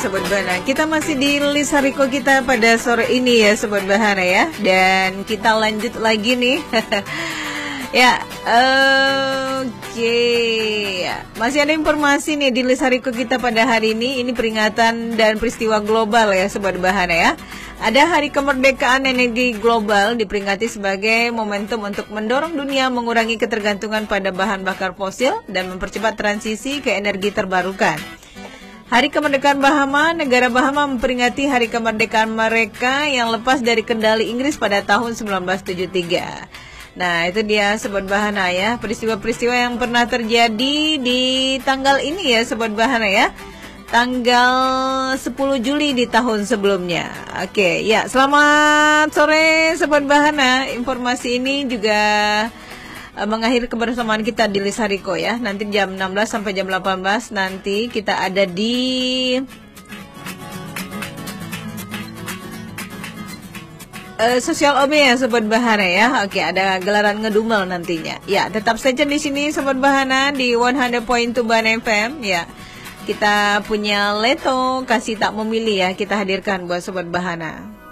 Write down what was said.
Sobat Bahana. Kita masih di Lisa Riko kita pada sore ini ya Sobat Bahana ya. Dan kita lanjut lagi nih. Ya, oke. Masih ada informasi nih di Lisa Riko kita pada hari ini. Ini peringatan dan peristiwa global ya Sobat Bahana ya. Ada Hari Kemerdekaan Energi Global diperingati sebagai momentum untuk mendorong dunia mengurangi ketergantungan pada bahan bakar fosil dan mempercepat transisi ke energi terbarukan. Hari Kemerdekaan Bahama, negara Bahama memperingati hari kemerdekaan mereka yang lepas dari kendali Inggris pada tahun 1973. Nah, itu dia Sobat Bahana ya, peristiwa-peristiwa yang pernah terjadi di tanggal ini ya Sobat Bahana ya. Tanggal 10 Juli di tahun sebelumnya. Oke, ya selamat sore Sobat Bahana. Informasi ini juga mengakhiri kebersamaan kita di Lisa Riko ya. Nanti jam 16 sampai jam 18 nanti kita ada di Sosial OB ya Sobat Bahana ya. Oke, ada gelaran ngedumel nantinya. Ya, tetap saja di sini Sobat Bahana di 100.2 Ban FM ya. Kita punya Leto Kasih Tak Memilih ya, kita hadirkan buat Sobat Bahana.